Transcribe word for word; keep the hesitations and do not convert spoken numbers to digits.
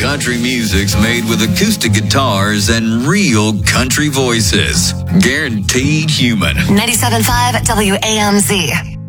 Country music's made with acoustic guitars and real country voices. Guaranteed human. ninety-seven point five W A M Z.